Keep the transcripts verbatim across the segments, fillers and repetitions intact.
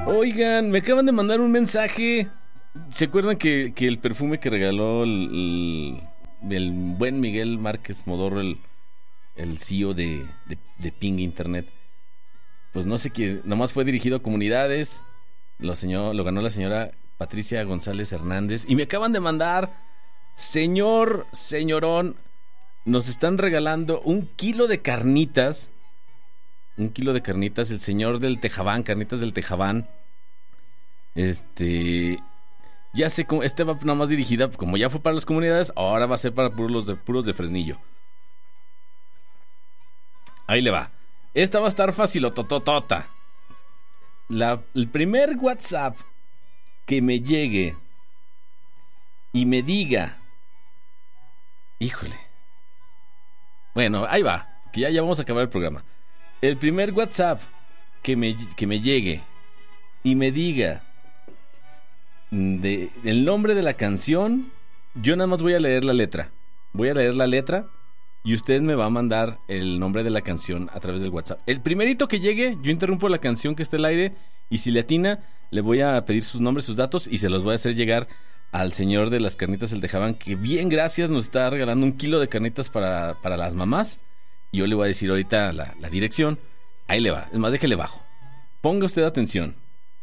Oigan, me acaban de mandar un mensaje. ¿Se acuerdan que, que el perfume que regaló el, el, el buen Miguel Márquez Modorro, el, el C E O de, de, de Ping Internet? Pues no sé qué, nomás fue dirigido a comunidades. Lo, señor, lo ganó la señora Patricia González Hernández. Y me acaban de mandar, señor, señorón, nos están regalando un kilo de carnitas. Un kilo de carnitas, el señor del Tejabán, carnitas del Tejabán. Este, ya sé cómo, este va nada más dirigida, como ya fue para las comunidades, ahora va a ser para puros de, puros de Fresnillo. Ahí le va. Esta va a estar fácil, tototota. La, el primer WhatsApp que me llegue y me diga, híjole. Bueno, ahí va, que ya, ya vamos a acabar el programa. El primer WhatsApp que me, que me llegue y me diga de, el nombre de la canción, yo nada más voy a leer la letra. Voy a leer la letra y usted me va a mandar el nombre de la canción a través del WhatsApp. El primerito que llegue, yo interrumpo la canción que esté al aire y si le atina, le voy a pedir sus nombres, sus datos y se los voy a hacer llegar al señor de las carnitas del Tejabán, que bien gracias nos está regalando un kilo de carnitas para, para las mamás. Y yo le voy a decir ahorita la, la dirección. Ahí le va. Es más, déjele bajo. Ponga usted atención.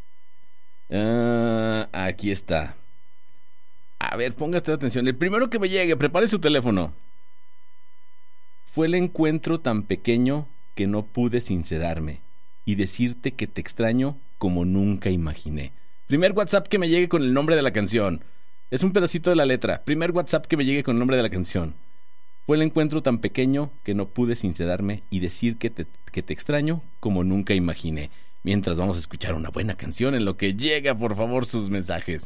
Uh, aquí está. A ver, ponga usted atención. El primero que me llegue, prepare su teléfono. Fue el encuentro tan pequeño que no pude sincerarme y decirte que te extraño como nunca imaginé. Primer WhatsApp que me llegue con el nombre de la canción. Es un pedacito de la letra. Primer WhatsApp que me llegue con el nombre de la canción. Fue el encuentro tan pequeño que no pude sincerarme y decir que te, que te extraño como nunca imaginé. Mientras vamos a escuchar una buena canción en lo que llega, por favor, sus mensajes.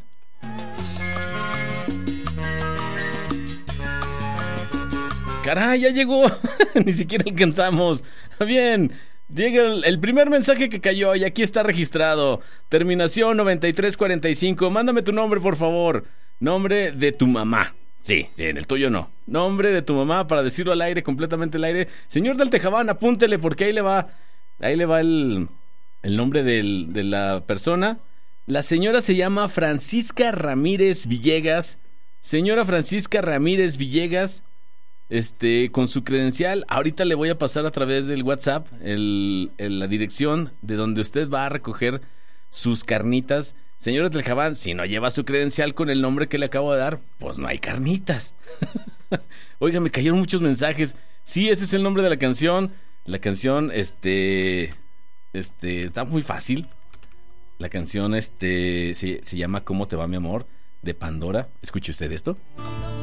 ¡Caray, ya llegó! Ni siquiera alcanzamos. Bien, llega el, el primer mensaje que cayó y aquí está registrado. Terminación noventa y tres cuarenta y cinco. Mándame tu nombre, por favor. Nombre de tu mamá. Sí, sí, en el tuyo no. Nombre de tu mamá para decirlo al aire, completamente al aire. Señor del Tejabán, apúntele porque ahí le va. Ahí le va el, el nombre del, de la persona. La señora se llama Francisca Ramírez Villegas. Señora Francisca Ramírez Villegas. Este, con su credencial, ahorita le voy a pasar a través del WhatsApp el, el, la dirección de donde usted va a recoger sus carnitas. Señor del Tejabán, si no lleva su credencial con el nombre que le acabo de dar, pues no hay carnitas. Oiga, me cayeron muchos mensajes. Sí, ese es el nombre de la canción. La canción, este, este, está muy fácil. La canción, este, se, se llama ¿Cómo te va mi amor? De Pandora. Escuche usted esto.